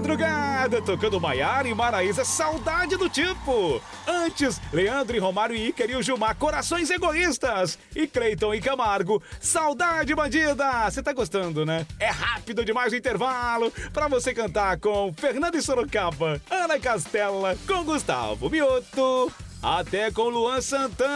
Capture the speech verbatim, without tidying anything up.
madrugada, tocando Maiara e Maraísa, saudade do tipo. Antes, Leandro e Romário e Ícaro e o Gilmar, corações egoístas. E Cleiton e Camargo, saudade bandida. Você tá gostando, né? É rápido demais o intervalo pra você cantar com Fernando e Sorocaba, Ana Castela, com Gustavo Mioto, até com Luan Santana.